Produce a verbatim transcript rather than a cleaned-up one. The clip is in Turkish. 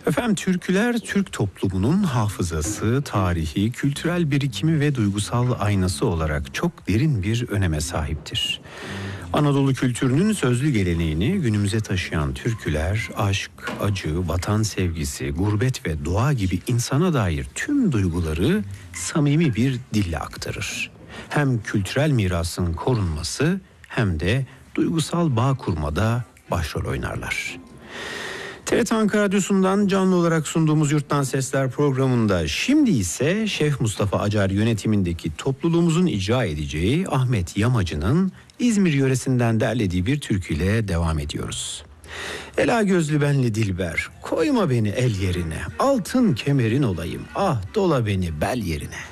Efendim, türküler Türk toplumunun hafızası, tarihi, kültürel birikimi ve duygusal aynası olarak çok derin bir öneme sahiptir. Anadolu kültürünün sözlü geleneğini günümüze taşıyan türküler, aşk, acı, vatan sevgisi, gurbet ve doğa gibi insana dair tüm duyguları samimi bir dille aktarır. Hem kültürel mirasın korunması hem de duygusal bağ kurmada başrol oynarlar. T R T Ankara Radyosu'ndan canlı olarak sunduğumuz Yurttan Sesler programında şimdi ise Şef Mustafa Acar yönetimindeki topluluğumuzun icra edeceği Ahmet Yamacı'nın İzmir yöresinden derlediği bir türküyle devam ediyoruz. Ela gözlü benli dilber, koyma beni el yerine, altın kemerin olayım, ah dola beni bel yerine.